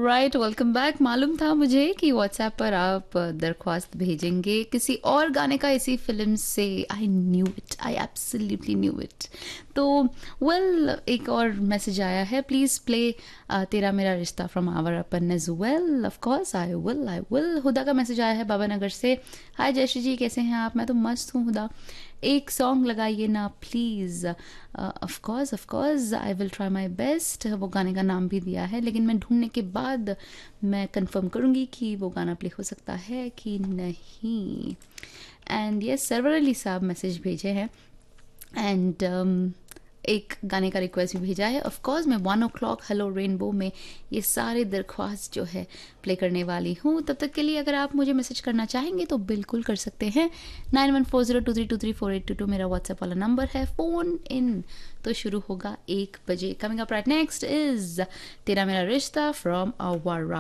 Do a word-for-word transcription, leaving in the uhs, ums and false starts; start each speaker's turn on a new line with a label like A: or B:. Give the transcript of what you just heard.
A: Alright, welcome back. मालूम था मुझे कि व्हाट्सएप पर आप दरख्वास्त भेजेंगे किसी और गाने का इसी फिल्म से। I knew it, I absolutely knew it. तो वेल well, एक और मैसेज आया है, प्लीज़ प्ले तेरा मेरा रिश्ता from our upon as well. Of course I will I will. हुदा का मैसेज आया है बाबा नगर से। हाय जयश्री जी, कैसे हैं आप? मैं तो मस्त हूँ हुदा। एक सॉन्ग लगाइए ना please. Of course of course I will try my best. वो गाने का नाम भी दिया है, लेकिन मैं ढूंढने के बाद मैं कंफर्म करूँगी कि वो गाना प्ले हो सकता है कि नहीं। एंड ये सर्वर अली साहब मैसेज भेजे हैं एंड um, एक गाने का रिक्वेस्ट भी भेजा है। ऑफ कोर्स मैं वन ओ क्लॉक हेलो रेनबो में ये सारे दरख्वास्त जो है प्ले करने वाली हूँ। तब तक के लिए अगर आप मुझे मैसेज करना चाहेंगे तो बिल्कुल कर सकते हैं। Nine one four zero to three to three four eight to to मेरा व्हाट्सएप वाला नंबर है। फ़ोन इन तो शुरू होगा एक बजे। Coming up right next is तेरा मेरा रिश्ता फ्रॉम अवारा।